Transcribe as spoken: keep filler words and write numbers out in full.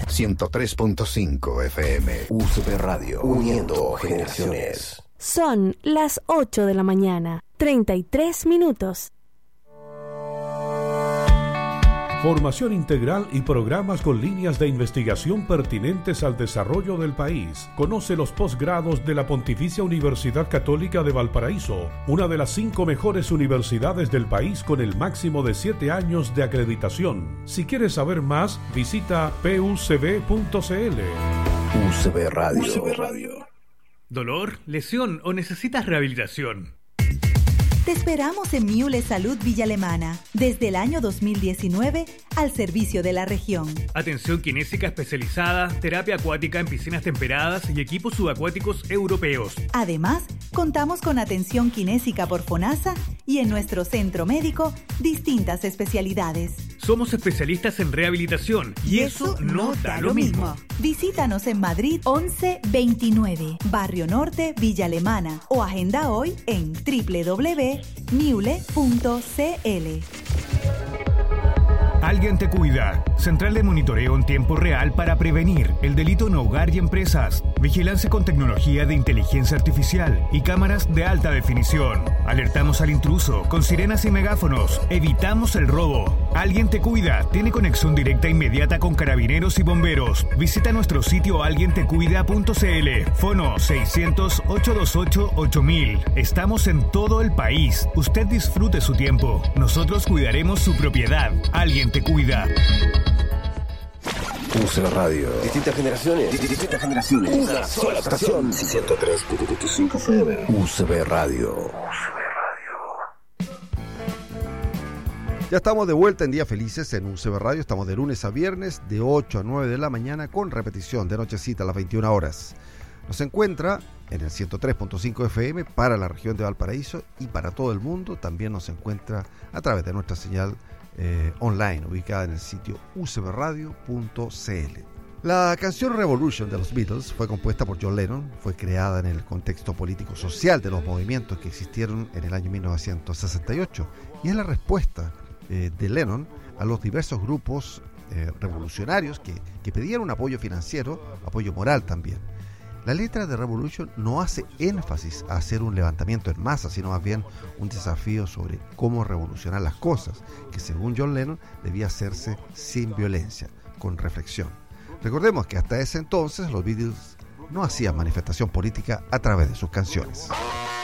ciento tres punto cinco F M. U C B Radio, uniendo generaciones. Son las ocho de la mañana, treinta y tres minutos. Formación integral y programas con líneas de investigación pertinentes al desarrollo del país. Conoce los posgrados de la Pontificia Universidad Católica de Valparaíso, una de las cinco mejores universidades del país con el máximo de siete años de acreditación. Si quieres saber más, visita p u c b punto c l. U C B Radio. U C B Radio. ¿Dolor, lesión o necesitas rehabilitación? Te esperamos en Miule Salud Villa Alemana, desde el año dos mil diecinueve, al servicio de la región. Atención kinésica especializada, terapia acuática en piscinas temperadas y equipos subacuáticos europeos. Además, contamos con atención kinésica por FONASA y en nuestro centro médico, distintas especialidades. Somos especialistas en rehabilitación y, y eso, eso no da, da lo mismo. mismo. Visítanos en Madrid once veintinueve, Barrio Norte, Villa Alemana, o agenda hoy en doble u doble u doble u punto miule punto c l. Alguien te cuida. Central de monitoreo en tiempo real para prevenir el delito en hogar y empresas. Vigilancia con tecnología de inteligencia artificial y cámaras de alta definición. Alertamos al intruso con sirenas y megáfonos. Evitamos el robo. Alguien te cuida. Tiene conexión directa e inmediata con carabineros y bomberos. Visita nuestro sitio alguien te cuida punto c l. Fono seiscientos, ochocientos veintiocho, ocho mil. Estamos en todo el país. Usted disfrute su tiempo. Nosotros cuidaremos su propiedad. Alguien te cuida. U C B Radio. Distintas generaciones. Distintas generaciones. Una sola estación. ciento tres punto cinco F M. U C B Radio. Ya estamos de vuelta en Días Felices en U C B Radio. Estamos de lunes a viernes de ocho a nueve de la mañana con repetición de nochecita a las veintiuna horas. Nos encuentra en el ciento tres punto cinco F M para la región de Valparaíso y para todo el mundo. También nos encuentra a través de nuestra señal eh, online ubicada en el sitio u c b radio punto c l. La canción Revolution de los Beatles fue compuesta por John Lennon, fue creada en el contexto político-social de los movimientos que existieron en el año mil novecientos sesenta y ocho y es la respuesta eh, de Lennon a los diversos grupos eh, revolucionarios que, que pedían un apoyo financiero, apoyo moral también. La letra de Revolution no hace énfasis a hacer un levantamiento en masa, sino más bien un desafío sobre cómo revolucionar las cosas, que según John Lennon debía hacerse sin violencia, con reflexión. Recordemos que hasta ese entonces los Beatles no hacían manifestación política a través de sus canciones.